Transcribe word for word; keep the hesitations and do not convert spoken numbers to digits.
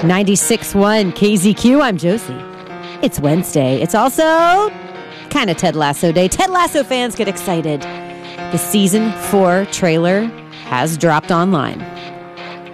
ninety-six point one K Z Q, I'm Josie. It's Wednesday. It's also kind of Ted Lasso Day. Ted Lasso fans get excited. The season four trailer has dropped online.